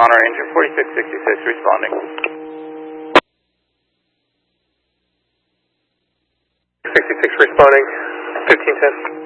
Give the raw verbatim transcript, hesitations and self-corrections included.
Honor engine forty-six sixty-six responding. sixty-six responding, fifteen ten.